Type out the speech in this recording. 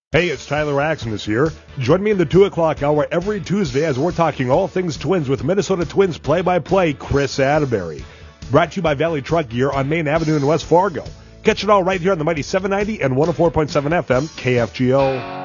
Hey, it's Tyler Axnes here. Join me in the 2 o'clock hour every Tuesday as we're talking all things Twins with Minnesota Twins play-by-play Chris Atterbury. Brought to you by Valley Truck Gear on Main Avenue in West Fargo. Catch it all right here on the mighty 790 and 104.7 FM KFGO.